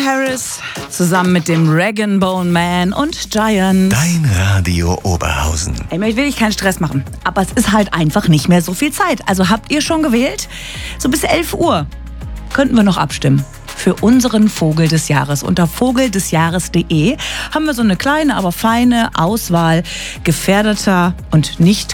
Harris zusammen mit dem Rag & Bone Man und Giant. Dein Radio Oberhausen. Ich will keinen Stress machen, aber es ist halt einfach nicht mehr so viel Zeit. Also habt ihr schon gewählt? So bis 11 Uhr könnten wir noch abstimmen für unseren Vogel des Jahres. Unter vogeldesjahres.de haben wir so eine kleine, aber feine Auswahl gefährdeter und nicht